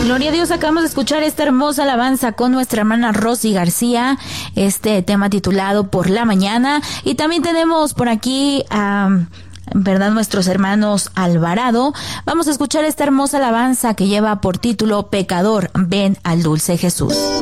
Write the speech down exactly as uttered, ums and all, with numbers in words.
Gloria a Dios, acabamos de escuchar esta hermosa alabanza con nuestra hermana Rosy García, este tema titulado Por la Mañana. Y también tenemos por aquí a, um, ¿verdad?, nuestros hermanos Alvarado. Vamos a escuchar esta hermosa alabanza que lleva por título Pecador, ven al dulce Jesús.